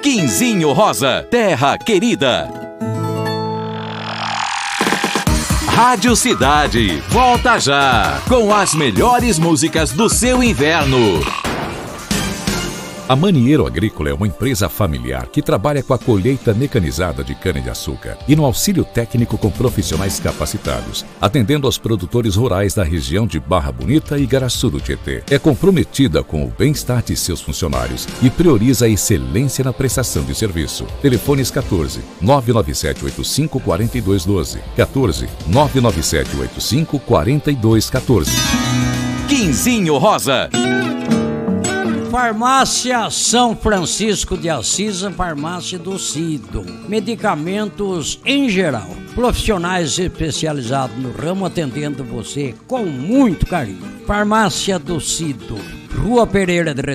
Quinzinho Rosa, terra querida. Rádio Cidade, volta já, com as melhores músicas do seu inverno. A Manieiro Agrícola é uma empresa familiar que trabalha com a colheita mecanizada de cana-de-açúcar e no auxílio técnico com profissionais capacitados, atendendo aos produtores rurais da região de Barra Bonita e Igaraçu do Tietê. É comprometida com o bem-estar de seus funcionários e prioriza a excelência na prestação de serviço. Telefones 14 99785 4212, 14 99785 4214. Quinzinho Rosa. Farmácia São Francisco de Assis, a farmácia do Cido. Medicamentos em geral. Profissionais especializados no ramo atendendo você com muito carinho. Farmácia do Cido, Rua Pereira de